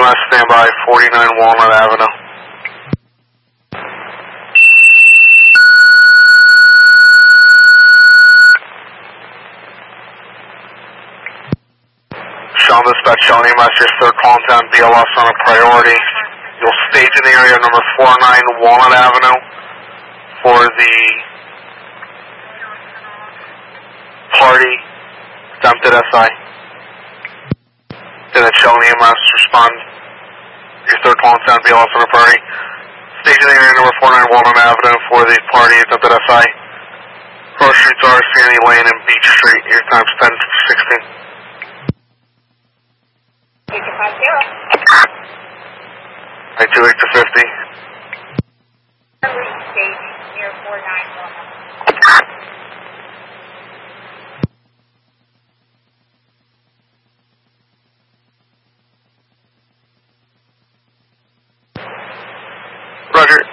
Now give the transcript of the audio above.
EMS standby, 49 Walnut Avenue. Sean Dispatch, Sean EMS, your third call in town, BLS on a priority. You'll stage in the area number 49 Walnut Avenue for the party attempted SI. Then Sean EMS, respond. Your third call in town, BLS on a priority. Stage in the area number 49 Walnut Avenue for the party attempted SI. Cross Streets are Sandy Lane and Beach Street. Your time's 10:16. 28 to 50. Stage near 49 Walnut. Roger.